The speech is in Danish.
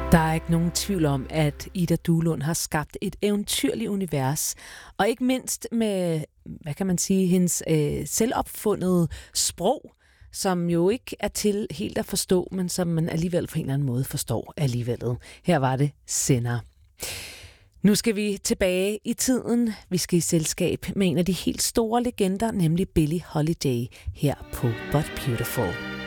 Der er ikke nogen tvivl om, at Ida Duelund har skabt et eventyrligt univers, og ikke mindst med, hvad kan man sige, hendes selvopfundede sprog, som jo ikke er til helt at forstå, men som man alligevel på en eller anden måde forstår alligevel. Her var det Sender. Nu skal vi tilbage i tiden. Vi skal i selskab med en af de helt store legender, nemlig Billie Holiday, her på But Beautiful.